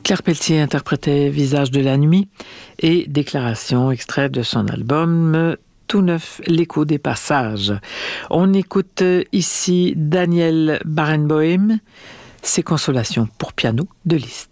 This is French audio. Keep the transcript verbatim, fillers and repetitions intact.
Claire Pelletier interprétait Visage de la nuit et Déclaration, extrait de son album Tout neuf, l'écho des passages. On écoute ici Daniel Barenboim, Ses consolations pour piano de Liszt.